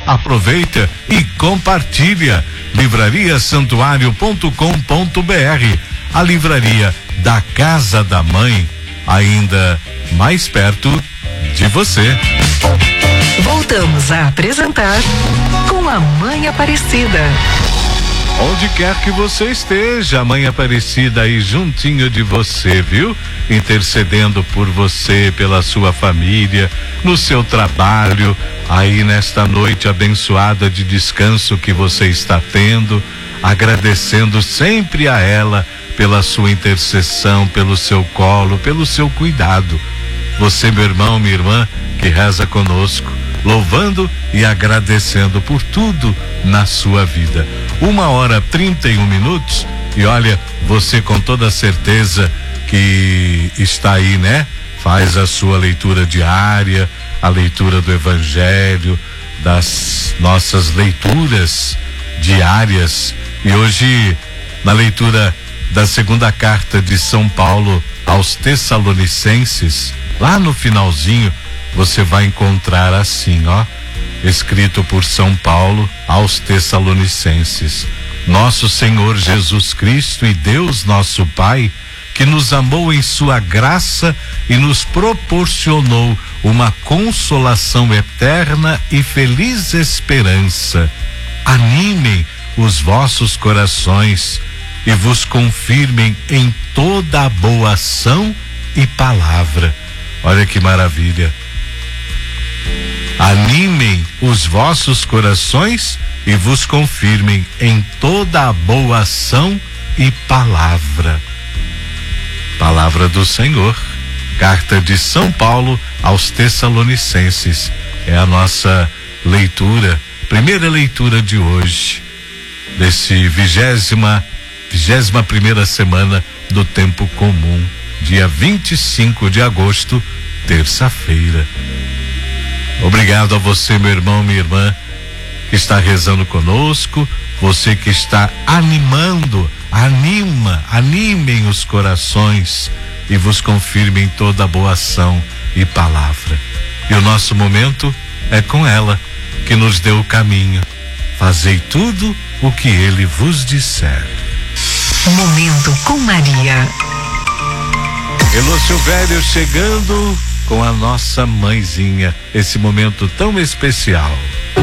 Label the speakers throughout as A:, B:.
A: Aproveita e compartilha. livrariasantuario.com.br, a livraria da Casa da Mãe, ainda mais perto de você.
B: Voltamos a apresentar Com a Mãe Aparecida.
A: Onde quer que você esteja, a Mãe Aparecida aí juntinho de você, viu? Intercedendo por você, pela sua família, no seu trabalho, aí nesta noite abençoada de descanso que você está tendo, agradecendo sempre a ela pela sua intercessão, pelo seu colo, pelo seu cuidado. Você, meu irmão, minha irmã, que reza conosco, louvando e agradecendo por tudo na sua vida. 1h31. E olha, você com toda certeza que está aí, né? Faz a sua leitura diária, a leitura do Evangelho, das nossas leituras diárias. E hoje, na leitura da segunda carta de São Paulo aos Tessalonicenses, lá no finalzinho, você vai encontrar assim, ó, escrito por São Paulo aos Tessalonicenses: Nosso Senhor Jesus Cristo e Deus nosso Pai, que nos amou em sua graça e nos proporcionou uma consolação eterna e feliz esperança, animem os vossos corações e vos confirmem em toda a boa ação e palavra. Olha que maravilha. Animem os vossos corações e vos confirmem em toda a boa ação e palavra. Palavra do Senhor. Carta de São Paulo aos Tessalonicenses. É a nossa leitura, primeira leitura de hoje, desse 21ª semana do tempo comum, dia 25 de agosto, terça-feira. Obrigado a você, meu irmão, minha irmã, que está rezando conosco, você que está animando, animem os corações e vos confirmem toda a boa ação e palavra. E o nosso momento é com ela, que nos deu o caminho. Fazei tudo o que ele vos disser.
B: Momento com Maria.
A: Elô Silvério chegando com a nossa mãezinha, esse momento tão especial.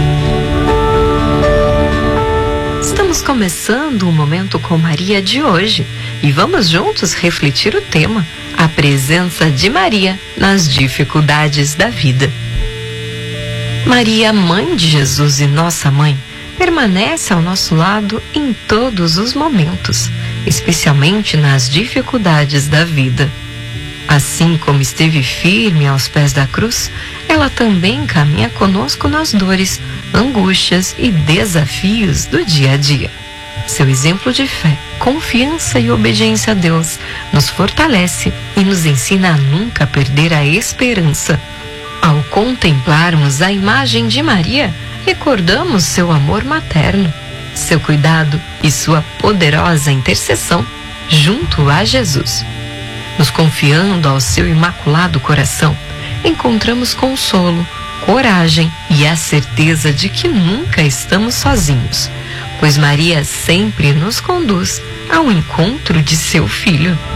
B: Estamos começando o Momento com Maria de hoje e vamos juntos refletir o tema: a presença de Maria nas dificuldades da vida. Maria, mãe de Jesus e nossa mãe, permanece ao nosso lado em todos os momentos, especialmente nas dificuldades da vida. Assim como esteve firme aos pés da cruz, ela também caminha conosco nas dores, angústias e desafios do dia a dia. Seu exemplo de fé, confiança e obediência a Deus nos fortalece e nos ensina a nunca perder a esperança. Ao contemplarmos a imagem de Maria, recordamos seu amor materno, seu cuidado e sua poderosa intercessão junto a Jesus. Nos confiando ao seu imaculado coração, encontramos consolo, coragem e a certeza de que nunca estamos sozinhos, pois Maria sempre nos conduz ao encontro de seu Filho.